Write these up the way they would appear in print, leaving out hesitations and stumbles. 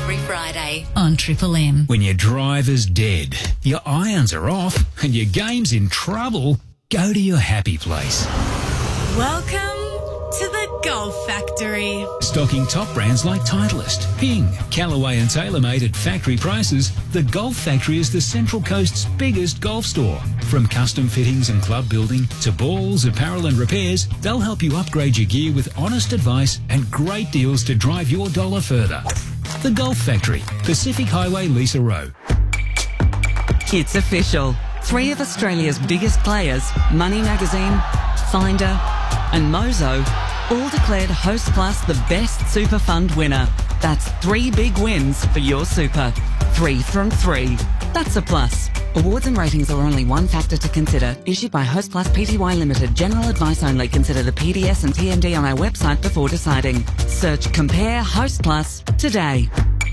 every Friday on Triple M. When your driver's dead, your irons are off, and your game's in trouble, go to your happy place. Welcome to the Golf Factory. Stocking top brands like Titleist, Ping, Callaway and TaylorMade at factory prices, the Golf Factory is the Central Coast's biggest golf store. From custom fittings and club building to balls, apparel and repairs, they'll help you upgrade your gear with honest advice and great deals to drive your dollar further. The Golf Factory, Pacific Highway, Lisa Rowe. It's official. 3 of Australia's biggest players, Money Magazine, Finder and Mozo, all declared Host Plus the best super fund winner. That's 3 big wins for your super. 3 from 3. That's a plus. Awards and ratings are only one factor to consider. Issued by Host Plus Pty Limited. General advice only. Consider the PDS and TMD on our website before deciding. Search Compare Host Plus today.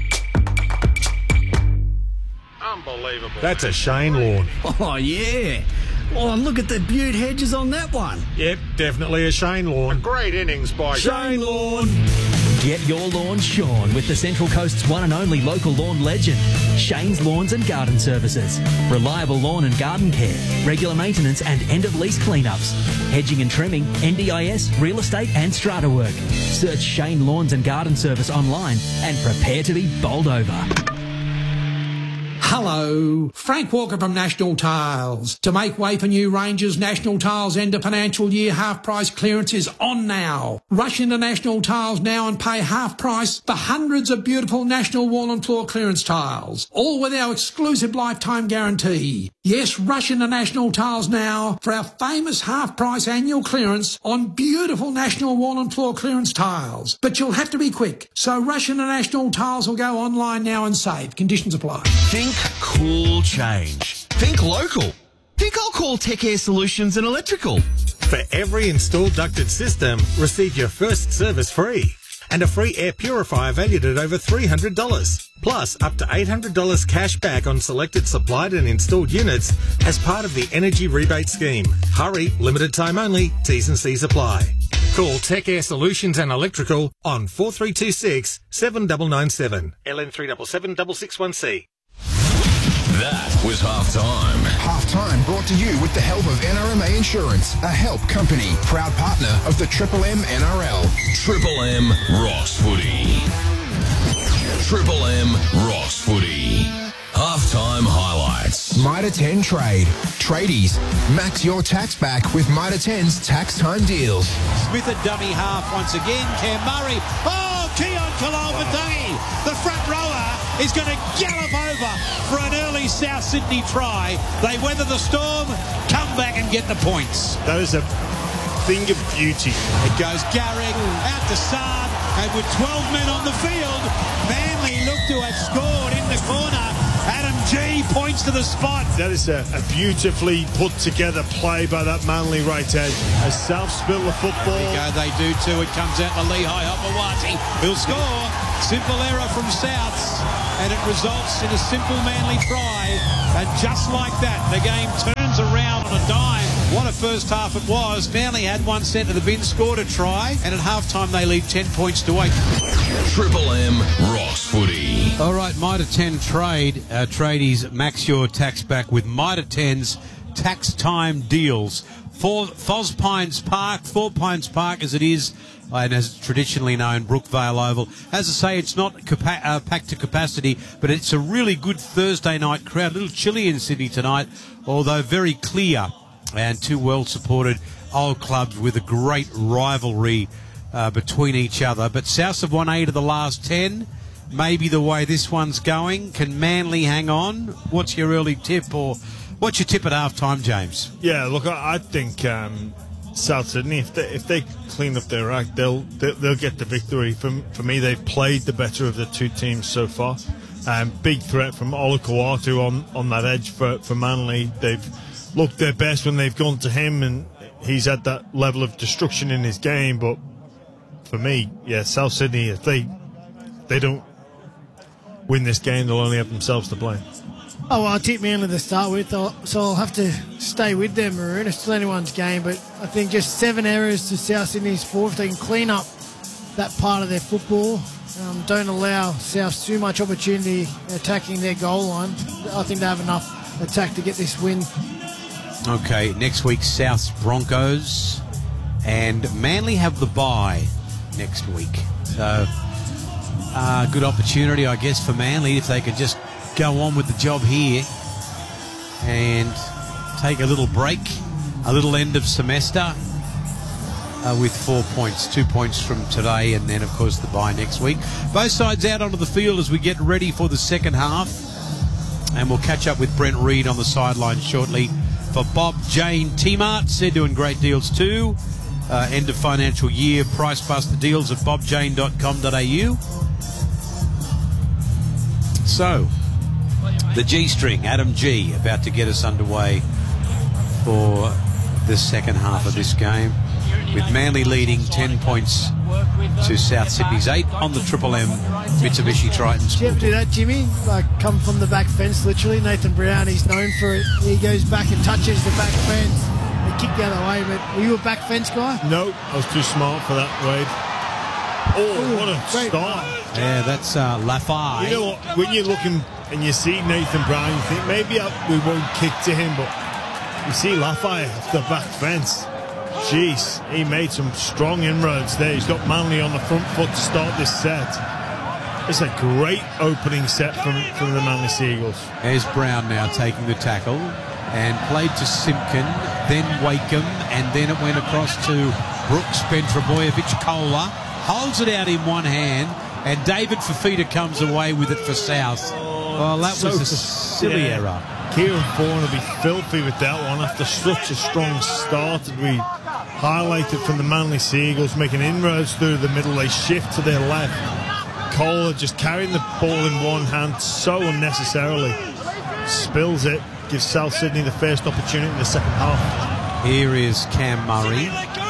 Unbelievable. That's a Shane lawn. Oh, yeah. Oh, look at the beaut hedges on that one. Yep, definitely a Shane lawn. A great innings by Shane lawn. Get your lawn shorn with the Central Coast's one and only local lawn legend, Shane's Lawns and Garden Services. Reliable lawn and garden care, regular maintenance and end-of-lease cleanups, hedging and trimming, NDIS, real estate and strata work. Search Shane Lawns and Garden Service online and prepare to be bowled over. Hello, Frank Walker from National Tiles. To make way for new ranges, National Tiles end of financial year half price clearance is on now. Rush into National Tiles now and pay half price for hundreds of beautiful National wall and floor clearance tiles, all with our exclusive lifetime guarantee. Yes, rush into National Tiles now for our famous half price annual clearance on beautiful National wall and floor clearance tiles. But you'll have to be quick, so rush into National Tiles or go online now and save. Conditions apply. Think cool change. Think local. Think I'll call Tech Air Solutions and Electrical. For every installed ducted system, receive your first service free. And a free air purifier valued at over $300. Plus, up to $800 cash back on selected supplied and installed units as part of the Energy Rebate Scheme. Hurry, limited time only, T's and C's apply. Call Tech Air Solutions and Electrical on 4326 7997 LN377 That was Halftime. Halftime brought to you with the help of NRMA Insurance, a help company, proud partner of the Triple M NRL. Triple M Ross Footy. Triple M Ross Footy. Halftime highlights. Mitre 10 Trade. Tradies. Max your tax back with Mitre 10's tax time deals. Smith at dummy half once again. Cam Murray. Oh, Keon Kalolvatangi, the front rower, is going to gallop over for an early South Sydney try. They weather the storm, come back and get the points. That is a thing of beauty. It goes Garrick out to Saab, and with 12 men on the field, Manly look to have scored in the corner. Adam G points to the spot. That is a beautifully put together play by that Manly right edge. A self-spill of football. There we go, they do too. It comes out to Lehigh Hopewati, who'll score. Simple error from Souths, and it results in a simple Manly try. And just like that, the game turns around on a dime. What a first half it was. Manly had one sent to the bin, scored a try, and at halftime they lead 10 points to 8. Triple M Ross Footy. All right, Mitre 10 Trade. Tradies, max your tax back with Mitre 10's tax time deals. For Foz Pines Park, Four Pines Park as it is, and as traditionally known, Brookvale Oval. As I say, it's not packed to capacity, but it's a really good Thursday night crowd. A little chilly in Sydney tonight, although very clear, and 2 well-supported old clubs with a great rivalry between each other. But Souths have won 8 of the last 10. Maybe the way this one's going. Can Manly hang on? What's your early tip, or what's your tip at half-time, James? Yeah, look, I think South Sydney, if they clean up their act, they'll get the victory. For me, they've played the better of the 2 teams so far. Big threat from Ola Kawatu on that edge for Manly. They've looked their best when they've gone to him, and he's at that level of destruction in his game. But for me, yeah, South Sydney, if they don't win this game, they'll only have themselves to blame. Oh, well, I tipped Manly to start with, so I'll have to stay with them, Maroon. It's still anyone's game, but I think just 7 errors to South Sydney's 4. If they can clean up that part of their football, don't allow South too much opportunity attacking their goal line. I think they have enough attack to get this win. Okay, next week, South's Broncos and Manly have the bye next week. So, good opportunity, I guess, for Manly if they could just go on with the job here and take a little break, a little end of semester with 4 points, 2 points from today, and then, of course, the bye next week. Both sides out onto the field as we get ready for the second half, and we'll catch up with Brent Reid on the sideline shortly. For Bob Jane T-Marts, they're doing great deals too. End of financial year, price buster deals at bobjane.com.au. So, the G-string, Adam G, about to get us underway for the second half of this game, with Manly leading 10 points to South Sydney's 8 on the Triple M Mitsubishi Triton. Do you ever do that, Jimmy? Like, come from the back fence, literally. Nathan Brown, he's known for it. He goes back and touches the back fence. They kick the other way, but were you a back fence guy? No, I was too smart for that, Wade. Oh, what a start. Yeah, that's Lafay. You know what? When you're looking and you see Nathan Brown, you think maybe we won't kick to him, but you see Lafay off the back fence. Jeez, he made some strong inroads there. He's got Manly on the front foot to start this set. It's a great opening set from the Manly Seagulls. There's Brown now taking the tackle and played to Simpkin, then Wakeham, and then it went across to Brooks, Bentrabojevic, Kohler. Holds it out in one hand, and David Fafita comes away with it for South. Well, that was a silly error. Kieran Foran will be filthy with that one after such a strong start. And we highlighted from the Manly Seagulls making inroads through the middle. They shift to their left. Kohler just carrying the ball in one hand so unnecessarily. Spills it. Gives South Sydney the first opportunity in the second half. Here is Cam Murray.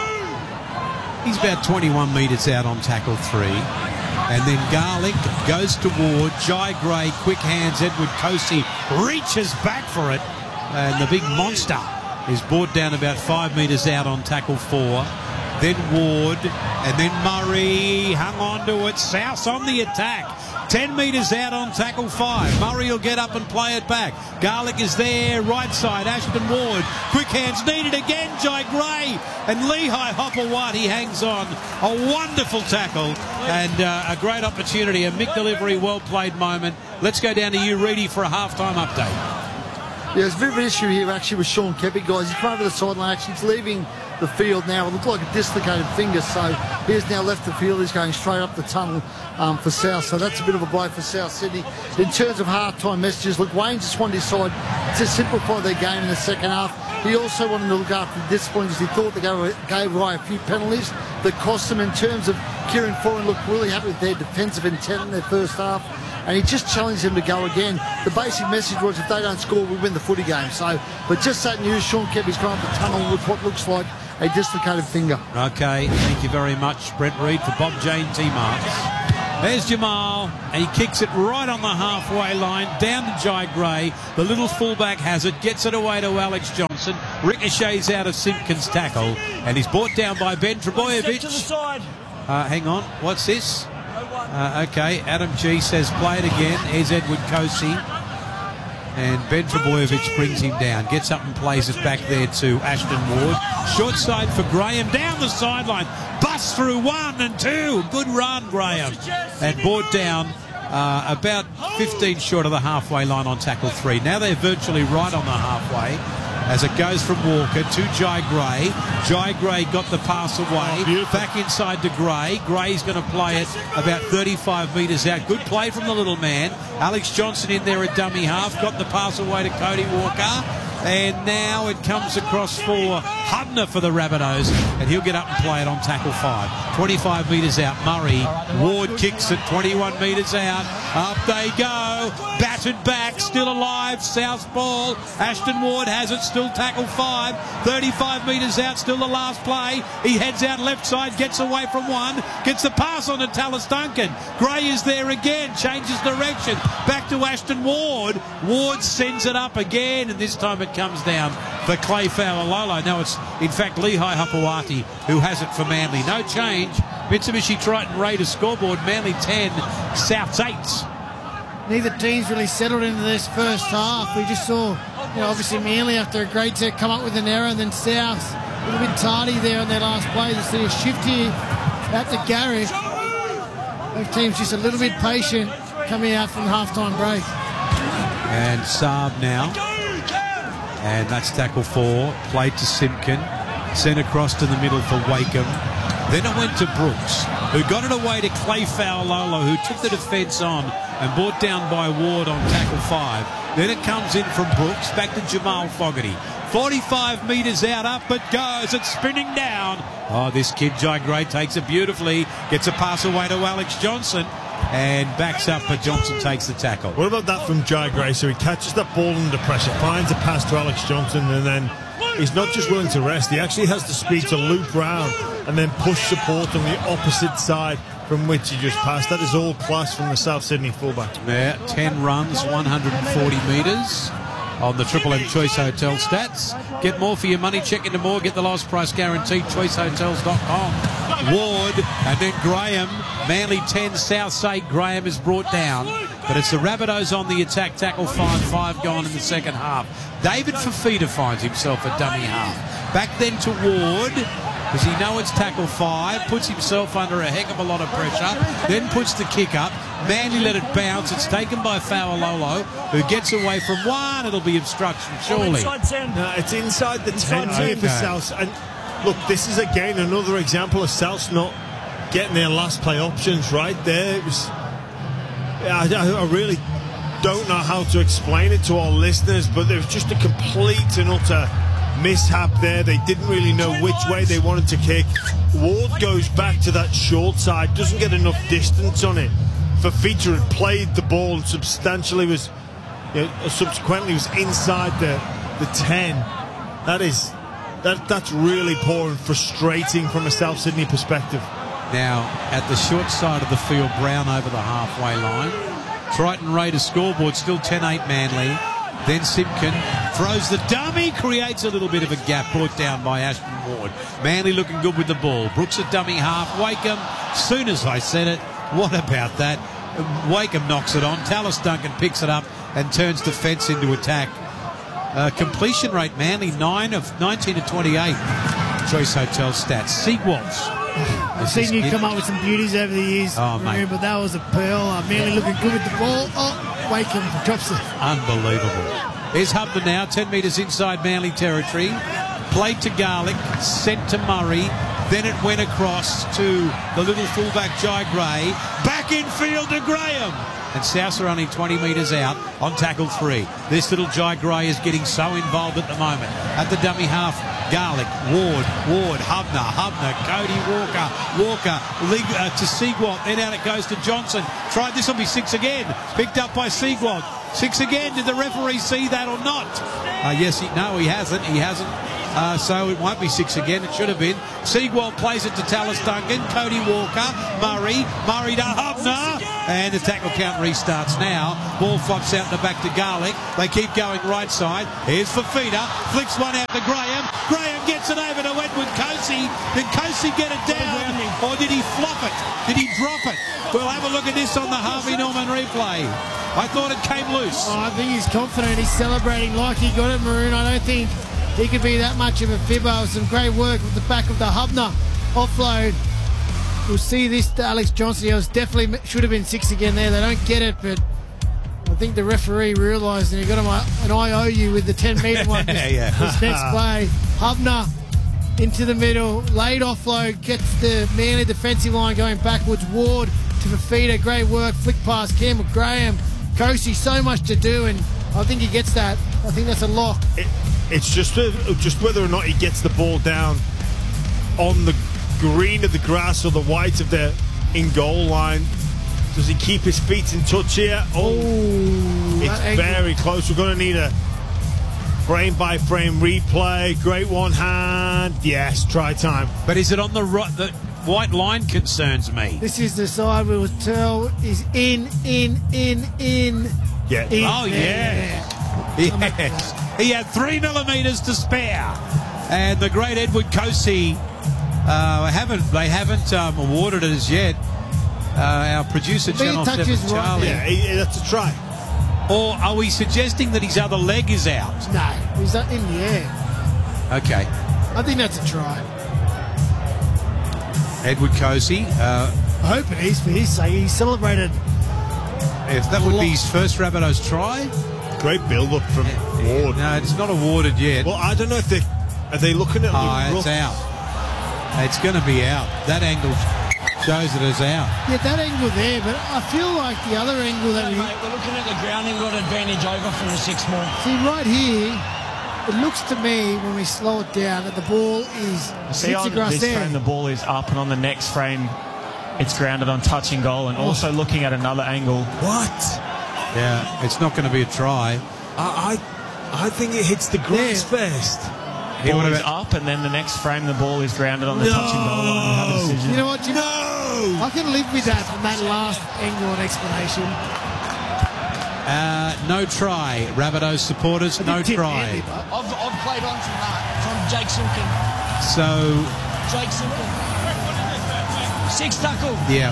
He's about 21 metres out on tackle 3. And then Garlick goes toward Jai Gray, quick hands, Edward Kosey reaches back for it, and the big monster is brought down about 5 metres out on tackle 4. Then Ward, and then Murray hung on to it. South on the attack. 10 metres out on tackle 5. Murray will get up and play it back. Garlick is there, right side. Ashton Ward. Quick hands needed again. Jai Gray. And Lehigh Hopewati hangs on. A wonderful tackle and a great opportunity. A Mick delivery, well played moment. Let's go down to you, Reedy, for a halftime update. Yeah, there's a bit of an issue here actually with Sean Kepi, guys. He's come over the sideline, actually he's leaving the field now. It looked like a dislocated finger, so he's now left the field. He's going straight up the tunnel for South, so that's a bit of a blow for South Sydney. In terms of half-time messages, look, Wayne just wanted his side to simplify their game in the second half. He also wanted to look after the discipline because he thought they gave away a few penalties that cost them. In terms of Kieran Foran, looked really happy with their defensive intent in their first half, and he just challenged them to go again. The basic message was if they don't score, we win the footy game. So, but just that news, Sean Kepi's gone up the tunnel with what looks like a dislocated finger. Okay, thank you very much, Brent Reid, for Bob Jane T-Marks. There's Jamal, and he kicks it right on the halfway line, down to Jai Gray. The little fullback has it, gets it away to Alex Johnson, ricochets out of Simpkins' tackle, and he's brought down by Ben Trebojevic. To the side. Hang on, what's this? Okay, Adam G says play it again. Here's Edward Kosey. And Ben Trebojevic brings him down, gets up and plays it back there to Ashton Ward. Short side for Graham, down the sideline, busts through 1 and 2. Good run, Graham. And brought down about 15 short of the halfway line on tackle 3. Now they're virtually right on the halfway as it goes from Walker to Jai Gray. Jai Gray got the pass away. Back inside to Gray. Gray's going to play it about 35 metres out. Good play from the little man. Alex Johnson in there at dummy half. Got the pass away to Cody Walker. And now it comes across for Hubner for the Rabbitohs, and he'll get up and play it on tackle 5. 25 metres out, Murray. Ward kicks it 21 metres out. Up they go. Battered back, still alive. South ball. Ashton Ward has it, still tackle 5. 35 metres out, still the last play. He heads out left side, gets away from 1. Gets the pass on to Tallis Duncan. Gray is there again, changes direction. Back to Ashton Ward. Ward sends it up again, and this time it comes down for Clay Fowler-Lolo. Now it's in fact Lehigh Hopewati who has it for Manly. No change Mitsubishi Triton Raider scoreboard, Manly 10, Souths 8. Neither team's really settled into this first half. We just saw, obviously Manly after a great set come up with an error, and then South a little bit tardy there on their last play. You see a shift here at the garage. Both teams just a little bit patient coming out from the halftime break. And Saab now. And that's tackle 4. Played to Simpkin. Sent across to the middle for Wakeham. Then it went to Brooks, who got it away to Clay Fowlolo, who took the defence on and brought down by Ward on tackle 5. Then it comes in from Brooks, back to Jamal Fogarty. 45 metres out, up it goes, it's spinning down. Oh, this kid, Jai Gray, takes it beautifully, gets a pass away to Alex Johnson, and backs up, but Johnson takes the tackle. What about that from Jai Gray? So he catches that ball under pressure, finds a pass to Alex Johnson, and then he's not just willing to rest, he actually has the speed to loop round and then push support on the opposite side from which he just passed. That is all class from the South Sydney fullback. Yeah, 10 runs, 140 metres on the Triple M Choice Hotel stats. Get more for your money, check into more, get the lowest price guaranteed, choicehotels.com. Ward and then Graham. Manly 10, South 8. Graham is brought down, but it's the Rabbitohs on the attack. Tackle 5 gone in the second half. David Fafita finds himself a dummy half. Back then to Ward, because he knows it's tackle 5, puts himself under a heck of a lot of pressure, then puts the kick up. Manly let it bounce. It's taken by Fowlolo, who gets away from one. It'll be obstruction, surely. No, it's inside the 10 here for South. And look, this is again another example of South not getting their last play options right there. It was, I really don't know how to explain it to our listeners, but there was just a complete and utter mishap there. They didn't really know which way they wanted to kick. Ward goes back to that short side, doesn't get enough distance on it. Fafita had played the ball and substantially was, subsequently was inside the 10. That's really poor and frustrating from a South Sydney perspective. Now, at the short side of the field, Brown over the halfway line. Triton Raider scoreboard, still 10-8 Manly. Then Simpkin throws the dummy, creates a little bit of a gap, brought down by Ashton Ward. Manly looking good with the ball. Brooks a dummy half. Wakeham, soon as I said it, what about that? Wakeham knocks it on. Tallis Duncan picks it up and turns defence into attack. Completion rate, Manly, 9 of 19 to 28. Choice Hotel stats. Seagwaltz. I've seen you come up with some beauties over the years, Maroon, but that was a pearl. Manly looking good with the ball. Oh, Wakeham drops it. Unbelievable. Here's Hubner now, 10 metres inside Manly territory. Played to Garlick, sent to Murray. Then it went across to the little fullback Jai Gray. Back in field to Graham. And South are only 20 metres out on tackle 3. This little Jai Gray is getting so involved at the moment. At the dummy half, Garlick, Ward, Hubner, Cody Walker, to Seagwalt. Then out it goes to Johnson. Tried, this will be 6 again. Picked up by Seagwalt. 6 again. Did the referee see that or not? Yes, he hasn't. He hasn't. So it won't be 6 again. It should have been. Seagwalt plays it to Tallis Duncan. Cody Walker. Murray to Hubner. And the tackle count restarts now. Ball flops out the back to Garlick. They keep going right side. Here's Fafita. Flicks one out to Graham. Graham gets it over to Edward Kosey. Did Kosey get it down? Or did he flop it? Did he drop it? We'll have a look at this on the Harvey Norman replay. I thought it came loose. I think he's confident. He's celebrating like he got it, Maroon. I don't think he could be that much of a fibber. Some great work with the back of the Hubner offload. We'll see this to Alex Johnson. It was definitely should have been 6 again there. They don't get it, but I think the referee realised and he got him an IOU with the 10-metre one. This next play. Hubner into the middle. Late offload. Gets the Manly defensive line going backwards. Ward to Fafita. Great work. Flick pass. Campbell Graham. Kosey, so much to do, and I think he gets that. I think that's a lock. It's just whether or not he gets the ball down on the green of the grass or the white of the in-goal line. Does he keep his feet in touch here? It's very close. We're going to need a frame-by-frame replay. Great one hand. Yes, try time. But is it on the right? The white line concerns me. This is the side we will tell is in. Yeah. Oh, yeah. Yes. He had 3 millimetres to spare. And the great Edward Kosey They haven't awarded it as yet. Our producer, Channel 7 Charlie. Yeah, that's a try. Or are we suggesting that his other leg is out? No, he's in the air. Okay. I think that's a try. Edward Cosey. I hope it is for his sake. He celebrated. If that would be his first Rabbitohs try. Great build-up from Ward. No, it's not awarded yet. Well, I don't know if are they looking at it's out. It's going to be out. That angle shows it as out. Yeah, that angle there, but I feel like the other angle that we're looking at the ground and got advantage over from the 6 more. See, right here, it looks to me when we slow it down that the ball is across this frame, the ball is up, and on the next frame, it's grounded on touch and goal, and also looking at another angle. What? Yeah, it's not going to be a try. I think it hits the grass first. Ball is up, and then the next frame, the ball is grounded on the touch and goal line. You have a decision. You know what? I can live with that from that last angle and explanation. No try. Rabbitohs supporters, no try. I've played on from that, from Jake Simpkin. So... Jake Simpkin. 6 tackle. Yeah.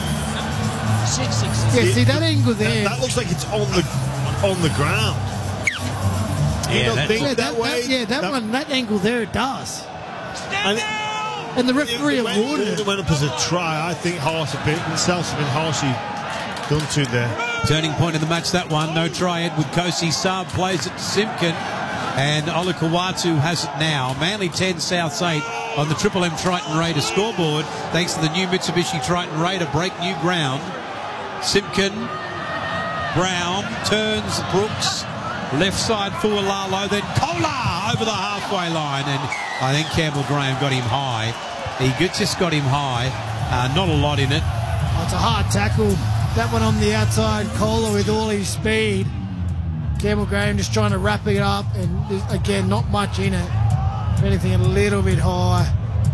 6. Yeah, see that angle there. That looks like it's on the ground. You don't think that way? That angle there, it does. And the referee awarded it. It went up as a try. I think South's been harshly done to there. Turning point in the match, that one. No try. Edward Cosey. Saab plays it to Simpkin. And Olakau'atu has it now. Manly 10, Souths 8 on the Triple M Triton Raider scoreboard. Thanks to the new Mitsubishi Triton Raider. Break new ground. Simpkin. Brown turns Brooks. Left side for Lalo, then Kohler over the halfway line, and I think Campbell Graham got him high. He just got him high, not a lot in it. It's a hard tackle. That one on the outside, Kohler with all his speed. Campbell Graham just trying to wrap it up, and again, not much in it. If anything, a little bit high.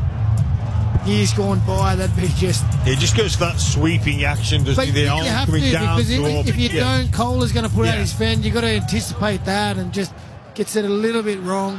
Years gone by, that'd be just... It just goes for that sweeping action, doesn't it? You have to, because if you don't, Kohler's going to put out his fend. You've got to anticipate that, and just gets it a little bit wrong.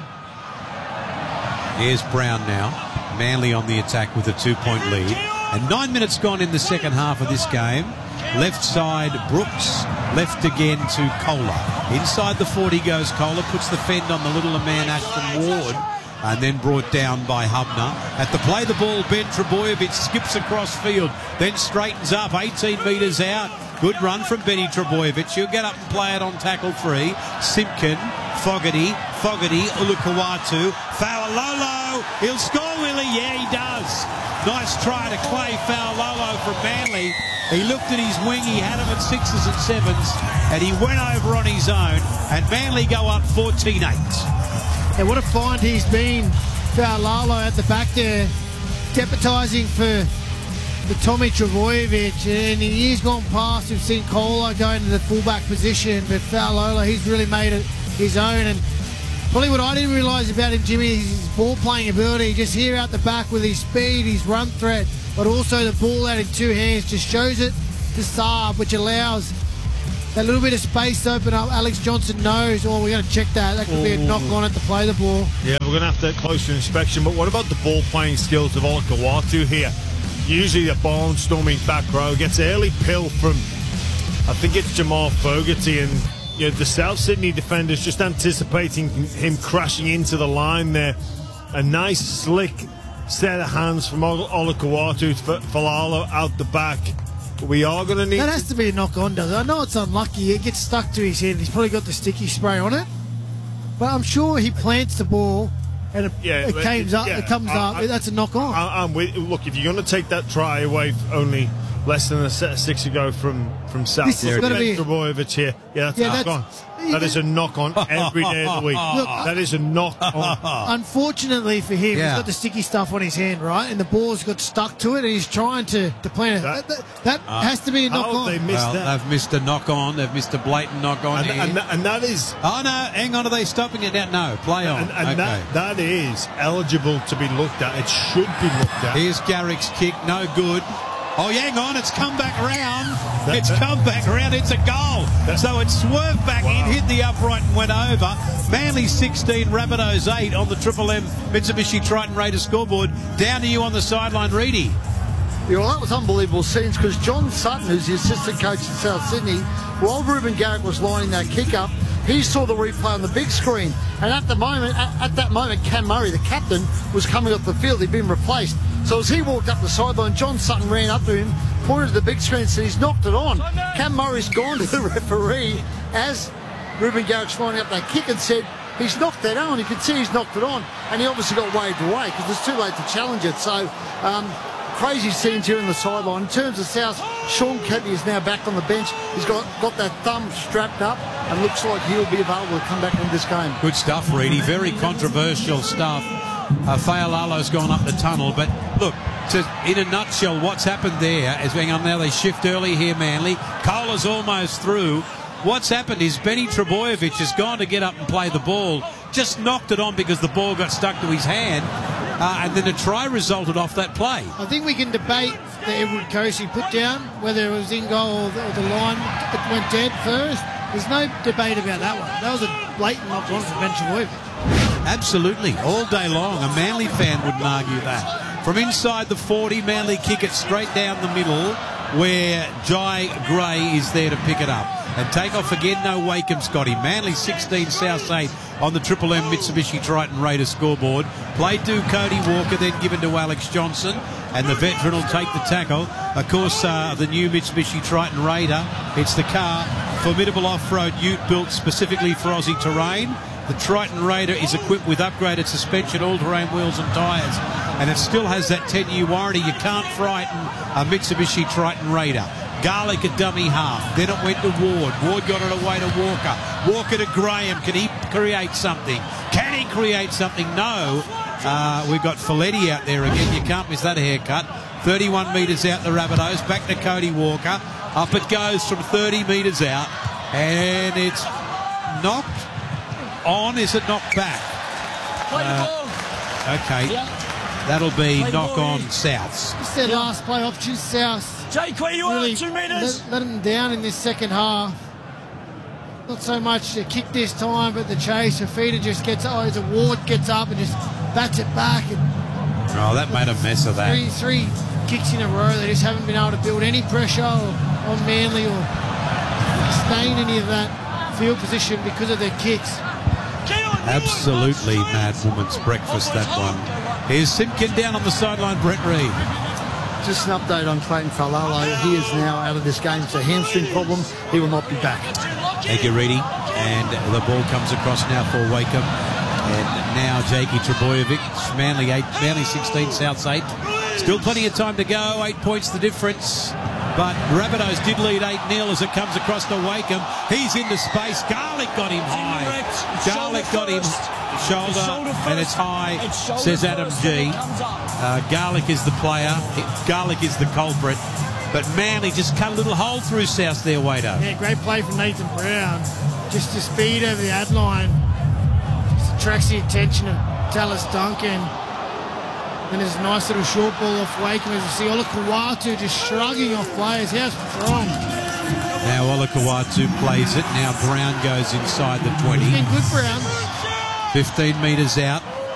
Here's Brown now. Manly on the attack with a 2-point lead. And 9 minutes gone in the second half of this game. Left side, Brooks. Left again to Kohler. Inside the 40 goes Kohler, puts the fend on the littler man, Ashton Ward. And then brought down by Hubner. At the play the ball, Ben Trebojevic skips across field, then straightens up, 18 metres out. Good run from Benny Trebojevic. He'll get up and play it on tackle 3. Simpkin, Fogarty, Olakau'atu, Fa'alolo. He'll score, will he? Yeah, he does. Nice try to Clay Fa'alolo from Manly. He looked at his wing, he had him at 6s and 7s, and he went over on his own, and Manly go up 14-8. And what a find he's been, Fa'alolo at the back there, deputising for Tommy Trebojevic. And in years gone past, we've seen Kohler go into the fullback position, but Fa'alolo, he's really made it his own. And probably what I didn't realise about him, Jimmy, is his ball-playing ability. Just here out the back with his speed, his run threat, but also the ball out in 2 hands, just shows it to Saab, which allows that little bit of space to open up. Alex Johnson knows, we're going to check that. That could be a knock on it to play the ball. Yeah, we're going to have to closer inspection. But what about the ball-playing skills of Olakau'atu here? Usually a barnstorming back row. Gets an early pill from, I think it's Jamal Fogarty. And the South Sydney defenders just anticipating him crashing into the line there. A nice, slick set of hands from Olakau'atu for Lalo out the back. We are going to need... That has to be a knock-on, does it? I know it's unlucky. It gets stuck to his head. He's probably got the sticky spray on it. But I'm sure he plants the ball and it comes up. That's a knock-on. Look, if you're going to take that try away only less than a set of 6 ago from South, this is going to be Trebojevic here. Yeah, that's a knock-on. That is a knock-on every day of the week. Look, that is a knock-on. Unfortunately for him, he's got the sticky stuff on his hand, right? And the ball's got stuck to it, and he's trying to plant it. That has to be a knock-on. They missed that. They've missed a knock-on. They've missed a blatant knock-on here. And that is... Oh, no, hang on. Are they stopping it now? No, play on. And that is eligible to be looked at. It should be looked at. Here's Garrick's kick. No good. Oh, hang on, it's come back round. It's come back around. It's a goal. So it swerved back in, hit the upright and went over. Manly 16, Rabbitohs 8 on the Triple M Mitsubishi Triton Raider scoreboard. Down to you on the sideline, Reedy. Yeah, well, that was unbelievable scenes because John Sutton, who's the assistant coach in South Sydney, while Ruben Garrick was lining that kick up, he saw the replay on the big screen. And at that moment, Cam Murray, the captain, was coming off the field. He'd been replaced. So as he walked up the sideline, John Sutton ran up to him, pointed to the big screen and said he's knocked it on. Cam Murray's gone to the referee as Ruben Garrick's lining up that kick and said, he's knocked that on. You can see he's knocked it on. And he obviously got waved away because it's too late to challenge it. So crazy scenes here in the sideline. In terms of South, Sean Keppie is now back on the bench. He's got that thumb strapped up and looks like he'll be available to come back in this game. Good stuff, Reedy. Very controversial stuff. Fa'alalo's gone up the tunnel, but look, in a nutshell, what's happened there is going on now. They shift early here, Manly. Kohler's almost through. What's happened is Benny Trebojevic has gone to get up and play the ball, just knocked it on because the ball got stuck to his hand, and then a try resulted off that play. I think we can debate the Edward Kosi put down, whether it was in goal or the line that went dead first. There's no debate about that one. That was a blatant knock on for Ben Trebojevic. Absolutely, all day long. A Manly fan wouldn't argue that. From inside the 40, Manly kick it straight down the middle where Jai Gray is there to pick it up. And take off again, no Wakeham, Scotty. Manly 16, South 8 on the Triple M Mitsubishi Triton Raider scoreboard. Played to Cody Walker, then given to Alex Johnson. And the veteran will take the tackle. Of course, the new Mitsubishi Triton Raider. It's the car, formidable off-road ute built specifically for Aussie terrain. The Triton Raider is equipped with upgraded suspension, all-terrain wheels and tyres. And it still has that 10-year warranty. You can't frighten a Mitsubishi Triton Raider. Garlic a dummy half. Then it went to Ward. Ward got it away to Walker. Walker to Graham. Can he create something? Can he create something? No. We've got Folletti out there again. You can't miss that haircut. 31 metres out the Rabbitohs. Back to Cody Walker. Up it goes from 30 metres out. And it's knocked on. Is it knocked back? Okay. That'll be knock on Souths. It's their last play option, South. Jake, where you really are? 2 metres. Let them down in this second half. Not so much the kick this time, but the chase. Fafita just gets, as a Ward gets up and just bats it back. And that made a mess of that. Three kicks in a row. They just haven't been able to build any pressure on Manly or sustain any of that field position because of their kicks. Absolutely mad woman's breakfast, that one. Here's Simpkin down on the sideline, Brett Reid. Just an update on Clayton Fa'alalo. He is now out of this game. It's a hamstring problem. He will not be back. Thank you, Reedy. And the ball comes across now for Wakeham. And now Jakey Trebojevic. Manly 8, Manly 16, Souths 8. Still plenty of time to go. 8 points the difference. But Rabbitohs did lead 8-0 as it comes across to Wakeham. He's into space. Garlic got him high. Garlic got him shoulder, and it's high, says Adam G. Garlic is the player. Garlic is the culprit. But Manly just cut a little hole through South there, Wader. Yeah, great play from Nathan Brown. Just to speed over the ad line. Just attracts the attention of Dallas Duncan. And there's a nice little short ball off Wakeham as you see Olakau'atu just shrugging off players. How strong. Now Olakau'atu plays it. Now Brown goes inside the 20. He's been good, Brown. 15 metres out.